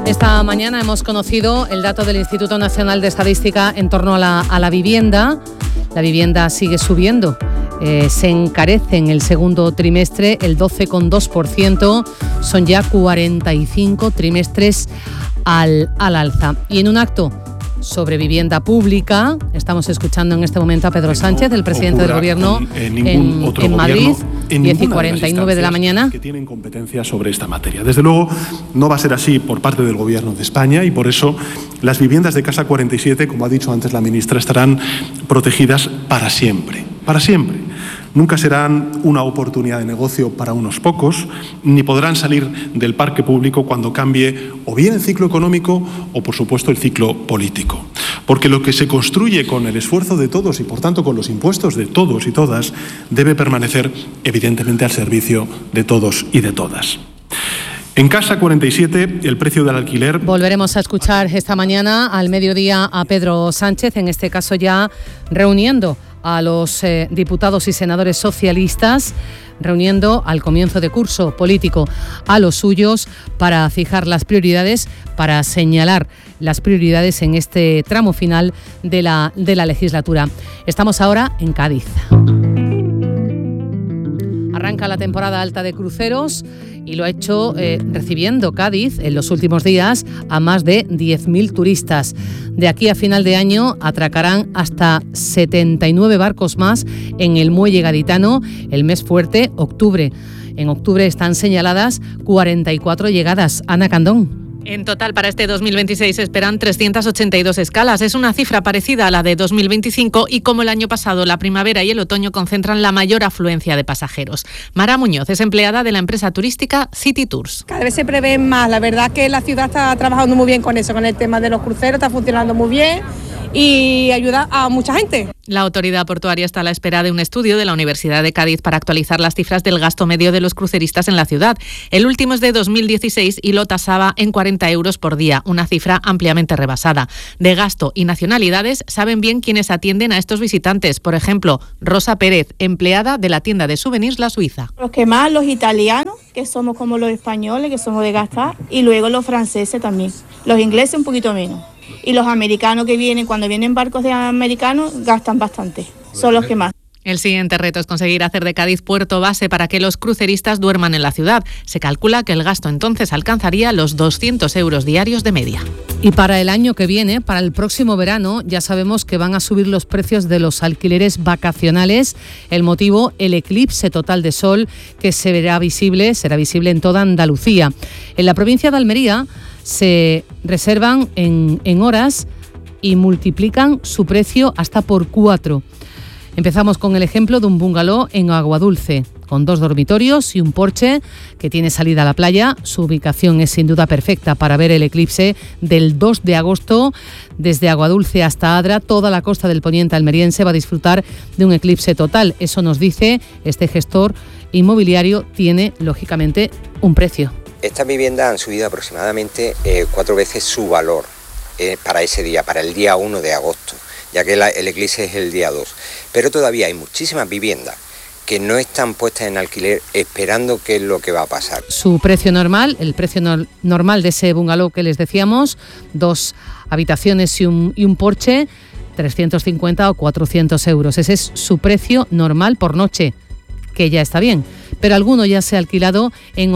Esta mañana hemos conocido el dato del Instituto Nacional de Estadística en torno a la vivienda. La vivienda sigue subiendo. Se encarece en el segundo trimestre el 12,2%. Son ya 45 trimestres al alza. Y en un acto sobre vivienda pública, estamos escuchando en este momento a Pedro Sánchez, el presidente del Gobierno, en Madrid, 10:49 de la mañana. Que tienen competencia sobre esta materia. Desde luego, no va a ser así por parte del Gobierno de España y por eso las viviendas de Casa 47, como ha dicho antes la ministra, estarán protegidas para siempre. Para siempre. Nunca serán una oportunidad de negocio para unos pocos, ni podrán salir del parque público cuando cambie o bien el ciclo económico o, por supuesto, el ciclo político. Porque lo que se construye con el esfuerzo de todos y, por tanto, con los impuestos de todos y todas, debe permanecer, evidentemente, al servicio de todos y de todas. En Casa 47, el precio del alquiler... Volveremos a escuchar esta mañana al mediodía a Pedro Sánchez, en este caso ya reuniendo a los diputados y senadores socialistas, reuniendo al comienzo de curso político a los suyos para fijar las prioridades, para señalar las prioridades en este tramo final de la legislatura. Estamos ahora en Cádiz. Arranca la temporada alta de cruceros y lo ha hecho recibiendo Cádiz en los últimos días a más de 10.000 turistas. De aquí a final de año atracarán hasta 79 barcos más en el muelle gaditano el mes fuerte, octubre. En octubre están señaladas 44 llegadas. Ana Candón. En total, para este 2026 se esperan 382 escalas. Es una cifra parecida a la de 2025 y, como el año pasado, la primavera y el otoño concentran la mayor afluencia de pasajeros. Mara Muñoz es empleada de la empresa turística City Tours. Cada vez se prevén más. La verdad que la ciudad está trabajando muy bien con eso, con el tema de los cruceros, está funcionando muy bien y ayuda a mucha gente. La autoridad portuaria está a la espera de un estudio de la Universidad de Cádiz para actualizar las cifras del gasto medio de los cruceristas en la ciudad. El último es de 2016 y lo tasaba en 40 euros por día, una cifra ampliamente rebasada. De gasto y nacionalidades saben bien quienes atienden a estos visitantes. Por ejemplo, Rosa Pérez, empleada de la tienda de souvenirs La Suiza. Los que más, los italianos, que somos como los españoles, que somos de gastar, y luego los franceses también. Los ingleses un poquito menos. Y los americanos que vienen, cuando vienen barcos de americanos, gastan bastante. Son los que más. El siguiente reto es conseguir hacer de Cádiz puerto base para que los cruceristas duerman en la ciudad. Se calcula que el gasto entonces alcanzaría los 200 euros diarios de media. Y para el año que viene, para el próximo verano, ya sabemos que van a subir los precios de los alquileres vacacionales. El motivo, el eclipse total de sol que será visible en toda Andalucía. En la provincia de Almería se reservan en horas y multiplican su precio hasta por 4. Empezamos con el ejemplo de un bungalow en Aguadulce, con 2 dormitorios y un porche que tiene salida a la playa. Su ubicación es sin duda perfecta para ver el eclipse del 2 de agosto. Desde Aguadulce hasta Adra, toda la costa del poniente almeriense va a disfrutar de un eclipse total. Eso nos dice este gestor inmobiliario, tiene lógicamente un precio. Estas viviendas han subido aproximadamente 4 veces su valor para ese día, para el día 1 de agosto, ya que el eclipse es el día 2. Pero todavía hay muchísimas viviendas que no están puestas en alquiler esperando qué es lo que va a pasar. Su precio normal, el precio normal de ese bungalow que les decíamos, 2 habitaciones y un porche, 350 o 400 euros. Ese es su precio normal por noche, que ya está bien. Pero alguno ya se ha alquilado en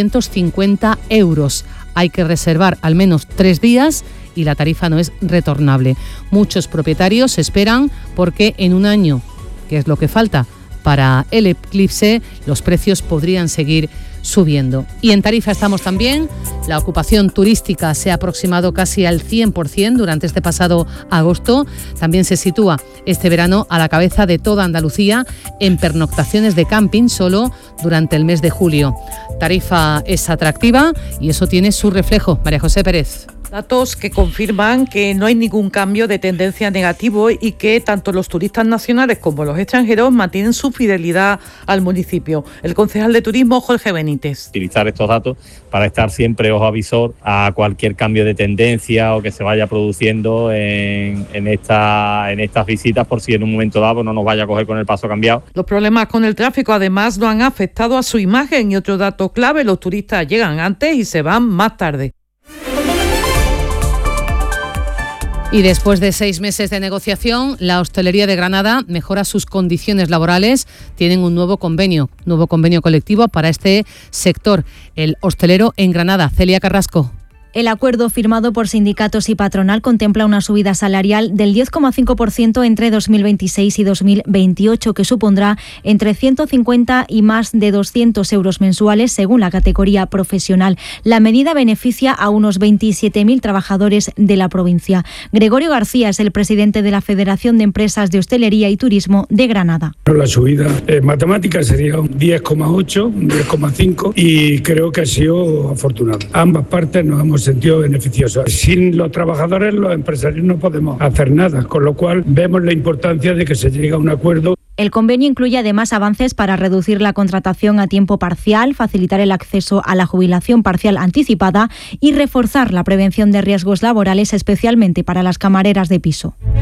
850 euros. Hay que reservar al menos 3 días y la tarifa no es retornable. Muchos propietarios esperan porque en un año, que es lo que falta para el eclipse, los precios podrían seguir subiendo. Y en Tarifa estamos también. La ocupación turística se ha aproximado casi al 100% durante este pasado agosto. También se sitúa este verano a la cabeza de toda Andalucía en pernoctaciones de camping solo durante el mes de julio. Tarifa es atractiva y eso tiene su reflejo. María José Pérez. Datos que confirman que no hay ningún cambio de tendencia negativo y que tanto los turistas nacionales como los extranjeros mantienen su fidelidad al municipio. El concejal de turismo, Jorge Benítez. Utilizar estos datos para estar siempre ojo avisor a cualquier cambio de tendencia o que se vaya produciendo en estas visitas, por si en un momento dado no nos vaya a coger con el paso cambiado. Los problemas con el tráfico además no han afectado a su imagen y otro dato clave, los turistas llegan antes y se van más tarde. Y después de 6 meses de negociación, la hostelería de Granada mejora sus condiciones laborales. Tienen un nuevo convenio colectivo para este sector, el hostelero en Granada. Celia Carrasco. El acuerdo firmado por sindicatos y patronal contempla una subida salarial del 10,5% entre 2026 y 2028, que supondrá entre 150 y más de 200 euros mensuales según la categoría profesional. La medida beneficia a unos 27.000 trabajadores de la provincia. Gregorio García es el presidente de la Federación de Empresas de Hostelería y Turismo de Granada. La subida matemática sería un 10,8, un 10,5 y creo que ha sido afortunado. Ambas partes nos hemos sentido beneficiosos. Sin los trabajadores, los empresarios no podemos hacer nada, con lo cual vemos la importancia de que se llegue a un acuerdo. El convenio incluye además avances para reducir la contratación a tiempo parcial, facilitar el acceso a la jubilación parcial anticipada y reforzar la prevención de riesgos laborales, especialmente para las camareras de piso.